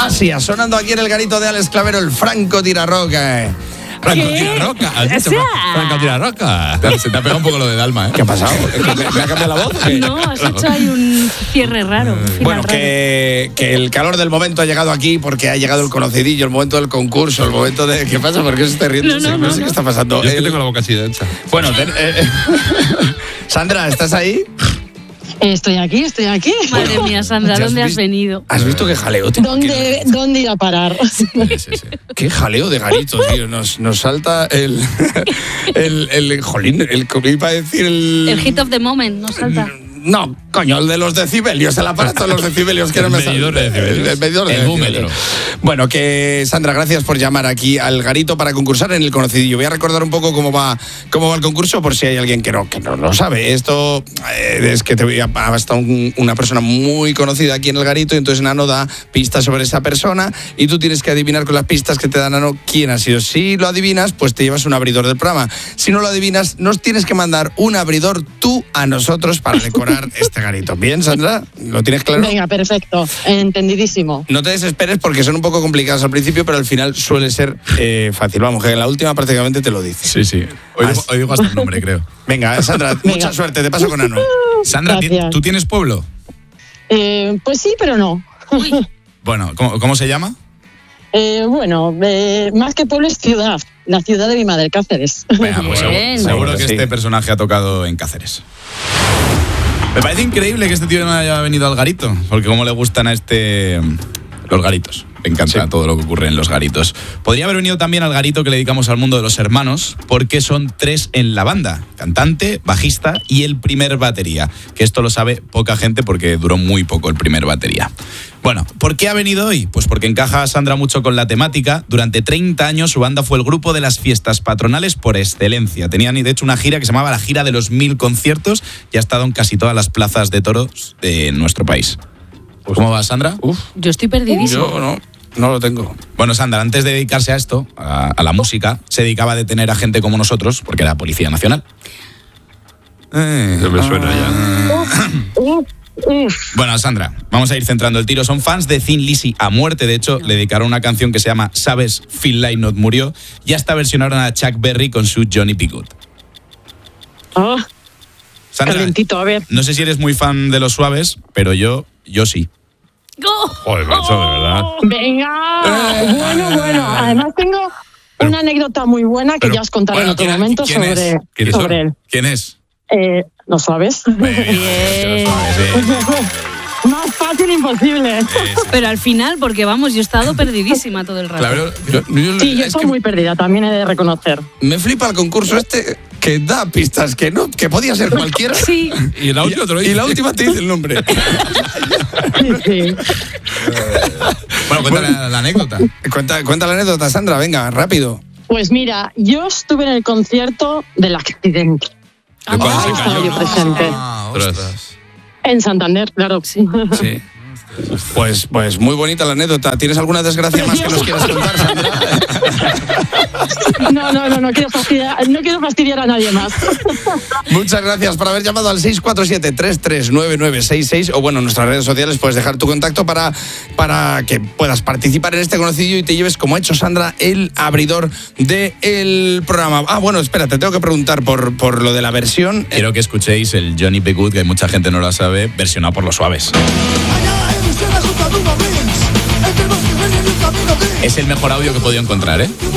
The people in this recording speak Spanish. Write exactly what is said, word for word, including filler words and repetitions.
Asia, sonando aquí en el garito de Alex Clavero, el Franco Tirarroca. Franco Tirarroca. ¿Has dicho Franco Tirarroca? Se te ha pegado un poco lo de Dalma, ¿eh? ¿Qué ha pasado? ¿Me, me ha cambiado la voz? ¿Qué? No, has hecho ahí un cierre raro. Bueno, que, que el calor del momento ha llegado aquí porque ha llegado el conocidillo, el momento del concurso, el momento de... ¿Qué pasa? ¿Por qué se está riendo? No, no, no, no, sé no. qué está pasando. Yo es que El- tengo la boca así de hecha. Bueno, ten- eh, Sandra, ¿estás ahí? Estoy aquí, estoy aquí. Madre mía, Sandra, ¿Ya has ¿dónde has visto? venido? ¿Has visto qué jaleo? tío? ¿Dónde, ¿Dónde ir a parar? Sí, sí, sí. Qué jaleo de garito, tío. Nos, nos salta el, el, el... Jolín, el... ¿cómo iba a decir? El, El hit of the moment, ¿no salta? No, coño, el de los decibelios, el aparato de los decibelios que El no me sale. medidor de decibelios. El, el medidor de El decibelios. búmetro. Bueno, que Sandra, gracias por llamar aquí al garito para concursar en el conocidillo. Voy a recordar un poco cómo va cómo va el concurso por si hay alguien que no, que no lo sabe. Esto eh, es que te voy a, ha estado un- una persona muy conocida aquí en el garito y entonces Nano da pistas sobre esa persona y tú tienes que adivinar con las pistas que te da Nano quién ha sido. Si lo adivinas, pues te llevas un abridor del programa. Si no lo adivinas, nos tienes que mandar un abridor tú a nosotros para decorar este garito. ¿Bien, Sandra? ¿Lo tienes claro? Venga, perfecto. Entendidísimo. No te desesperes porque son un poco complicadas al principio, pero al final suele ser eh, fácil. Vamos, que en la última prácticamente te lo dice. Sí, sí. Hoy, digo- Has- hoy digo hasta el nombre, creo. Venga, Sandra, mucha suerte. Te paso con Nano. Sandra, ¿ti- Gracias. ¿tú tienes pueblo? Eh, pues sí, pero no. Bueno, ¿cómo, cómo se llama? Eh, bueno, eh, más que pueblo es ciudad. La ciudad de mi madre, Cáceres. Venga, pues seguro, Bien. seguro que Sí. este personaje ha tocado en Cáceres. Me parece increíble que este tío no haya venido al garito, porque como le gustan a este los garitos. Me encanta Sí. todo lo que ocurre en los garitos. Podría haber venido también al garito que le dedicamos al mundo de los hermanos, porque son tres en la banda: cantante, bajista y el primer batería. Que esto lo sabe poca gente porque duró muy poco el primer batería. Bueno, ¿por qué ha venido hoy? Pues porque encaja Sandra mucho con la temática. Durante treinta años su banda fue el grupo de las fiestas patronales por excelencia. Tenían de hecho una gira que se llamaba la gira de los mil conciertos y ha estado en casi todas las plazas de toros de nuestro país. ¿Cómo va, Sandra? Uf, Yo estoy perdidísimo. yo no, no lo tengo. Bueno, Sandra, antes de dedicarse a esto, a, a la música, se dedicaba a detener a gente como nosotros, porque era Policía Nacional. Eh, No me suena ya. Uf, uf. Bueno, Sandra, vamos a ir centrando el tiro. Son fans de Thin Lizzy a muerte. De hecho, le dedicaron una canción que se llama ¿Sabes? Phil Lynott murió. Y hasta versionaron a Chuck Berry con su Johnny B. Good. Ah, Sandra, calentito, a ver. no sé si eres muy fan de los suaves, pero yo, yo sí. ¡Oh! Joder, macho, de verdad. Venga. Bueno, bueno. Además tengo una anécdota muy buena que Pero, ya os contaré bueno, en otro ¿quién- momento quién es? sobre, ¿Quiénes sobre son? él. ¿Quién es? Eh, ¿Lo sabes? Bien. Más fácil imposible. Pero al final, porque vamos, yo he estado perdidísima todo el rato. Claro, Yo- yo- Sí, yo es estoy que muy perdida, también he de reconocer. me flipa el concurso este que da pistas que no, que podía ser cualquiera. Sí. y la última te lo Y dice. la última te dice el nombre. Sí, sí. Bueno, cuéntale la, la anécdota. Cuenta, cuenta la anécdota, Sandra, venga, rápido. Pues mira, yo estuve en el concierto del accidente. ¿De cuándo Ahí se estaba cayó? yo presente. Ah, ostras. En Santander, claro. Sí. Sí. Pues, pues muy bonita la anécdota. ¿Tienes alguna desgracia más que nos quieras contar, Sandra? No, no, no, no quiero fastidiar, no quiero fastidiar a nadie más. Muchas gracias por haber llamado al seis cuatro siete, tres tres nueve nueve seis seis o bueno, en nuestras redes sociales puedes dejar tu contacto para, para que puedas participar en este conocido y te lleves, como ha hecho Sandra, el abridor del programa. Ah, bueno, espera, te tengo que preguntar por, por lo de la versión. Quiero que escuchéis el Johnny B. Good, que mucha gente no lo sabe, versionado por los suaves. Es el mejor audio que he podido encontrar, ¿eh?